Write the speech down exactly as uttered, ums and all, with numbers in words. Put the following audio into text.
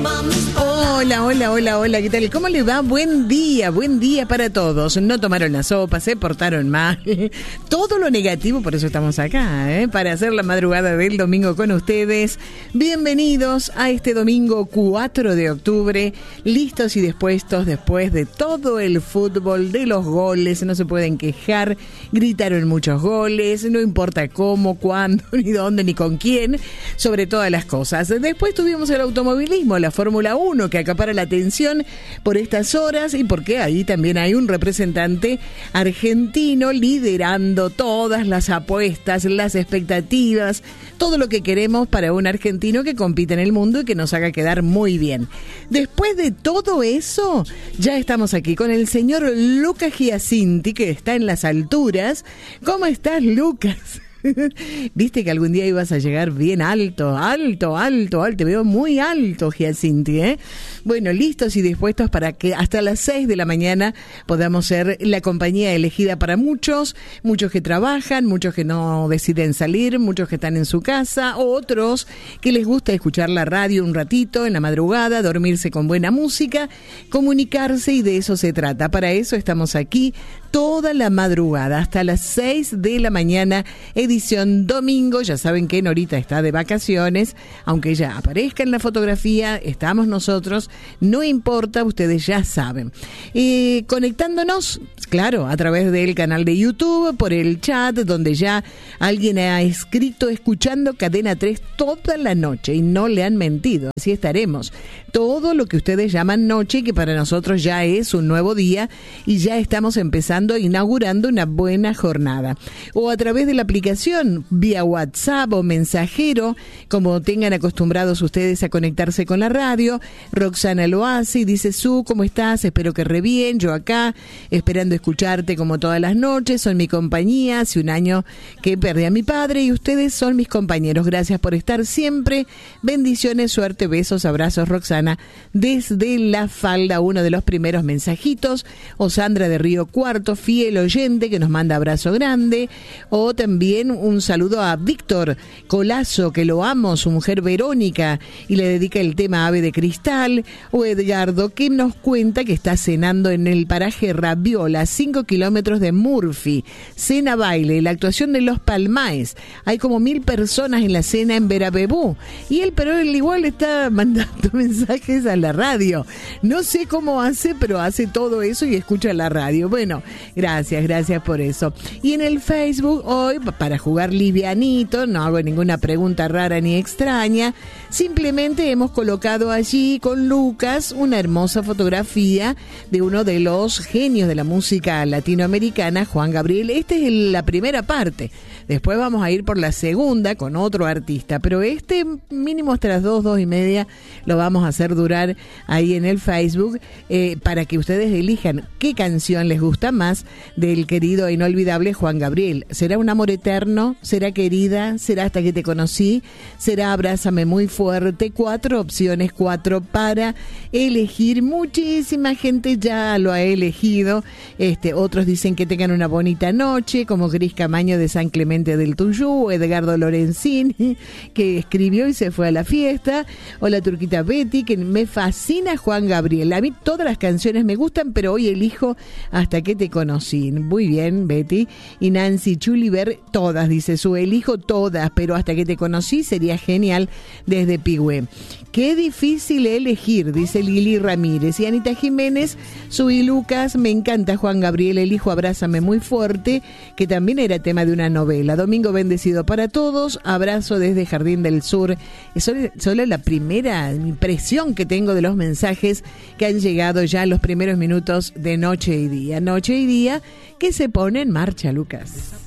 Hola, hola, hola, hola, ¿qué tal? ¿Cómo le va? Buen día, buen día para todos. No tomaron la sopa, se portaron mal. Todo lo negativo, por eso estamos acá, ¿eh? Para hacer la madrugada del domingo con ustedes. Bienvenidos a este domingo cuatro de octubre, listos y dispuestos después de todo el fútbol, de los goles, no se pueden quejar, gritaron muchos goles, no importa cómo, cuándo, ni dónde, ni con quién, sobre todas las cosas. Después tuvimos el automovilismo, la Fórmula uno, que acapara la atención por estas horas y porque ahí también hay un representante argentino liderando todas las apuestas, las expectativas, todo lo que queremos para un argentino que compite en el mundo y que nos haga quedar muy bien. Después de todo eso, ya estamos aquí con el señor Lucas Giacinti, que está en las alturas. ¿Cómo estás, Lucas? Viste que algún día ibas a llegar bien alto, alto, alto, alto. Te veo muy alto, Giacinti, ¿eh? Bueno, listos y dispuestos para que hasta las seis de la mañana podamos ser la compañía elegida para muchos, muchos que trabajan, muchos que no deciden salir, muchos que están en su casa, otros que les gusta escuchar la radio un ratito en la madrugada, dormirse con buena música, comunicarse, y de eso se trata. Para eso estamos aquí toda la madrugada, hasta las seis de la mañana, edición domingo. Ya saben que Norita está de vacaciones, aunque ella aparezca en la fotografía, estamos nosotros, no importa, ustedes ya saben. Eh, conectándonos, claro, a través del canal de YouTube, por el chat, donde ya alguien ha escrito, escuchando Cadena tres toda la noche, y no le han mentido, así estaremos. Todo lo que ustedes llaman noche, que para nosotros ya es un nuevo día, y ya estamos empezando, inaugurando una buena jornada. O a través de la aplicación, vía WhatsApp o mensajero, como tengan acostumbrados ustedes a conectarse con la radio. Roxana lo hace y dice: Su, ¿cómo estás? Espero que re bien, yo acá, esperando escucharte como todas las noches, son mi compañía, hace un año que perdí a mi padre y ustedes son mis compañeros. Gracias por estar siempre, bendiciones, suerte, besos, abrazos, Roxana, desde La Falda, uno de los primeros mensajitos. O Sandra de Río Cuarto, fiel oyente, que nos manda abrazo grande. O también un saludo a Víctor Colazo, que lo amo, su mujer Verónica, y le dedica el tema Ave de Cristal. O Edgardo, que nos cuenta que está cenando en el paraje Rabiola, cinco kilómetros de Murphy. Cena baile, la actuación de Los Palmaes. Hay como mil personas en la cena en Verabebú. Y él, pero él igual está mandando mensajes a la radio. No sé cómo hace, pero hace todo eso y escucha la radio. Bueno, gracias, gracias por eso. Y en el Facebook hoy, para jugar livianito, no hago ninguna pregunta rara ni extraña, simplemente hemos colocado allí con Lucas una hermosa fotografía de uno de los genios de la música latinoamericana, Juan Gabriel. Esta es la primera parte. Después vamos a ir por la segunda con otro artista, pero este mínimo hasta las dos, dos y media lo vamos a hacer durar ahí en el Facebook, eh, para que ustedes elijan qué canción les gusta más del querido e inolvidable Juan Gabriel. ¿Será Un amor eterno? ¿Será Querida? ¿Será Hasta que te conocí? ¿Será Abrázame muy fuerte? Cuatro opciones, cuatro para elegir. Muchísima gente ya lo ha elegido. Este, otros dicen que tengan una bonita noche, como Gris Camaño de San Clemente del Tuyú, Edgardo Lorenzini, que escribió y se fue a la fiesta. O la turquita Betty, que me fascina Juan Gabriel. A mí todas las canciones me gustan, pero hoy elijo Hasta que te conocí. Muy bien, Betty. Y Nancy Chuliver, todas, dice su, elijo todas, pero Hasta que te conocí sería genial, desde Pigüé. Qué difícil elegir, dice Lili Ramírez. Y Anita Jiménez, su y Lucas, me encanta Juan Gabriel, elijo Abrázame muy fuerte, que también era tema de una novela. Domingo bendecido para todos, abrazo desde Jardín del Sur. Es solo, solo la primera impresión que tengo de los mensajes que han llegado ya en los primeros minutos de Noche y Día. Noche y Día que se pone en marcha, Lucas.